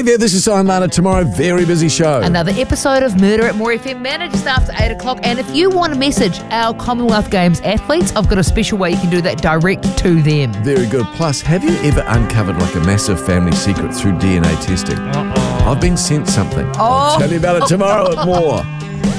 Xavier, this is Simon Lana. Tomorrow, very busy show. Another episode of Murder at More FM Manor just after 8 o'clock. And if you want to message our Commonwealth Games athletes, I've got a special way you can do that direct to them. Very good. Plus, have you ever uncovered like a massive family secret through DNA testing? I've been sent something. I'll tell you about it tomorrow at More.